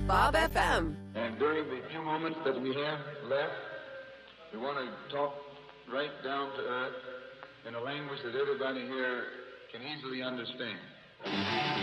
Bob FM. And during the few moments that we have left, we want to talk right down to earth in a language that everybody here can easily understand.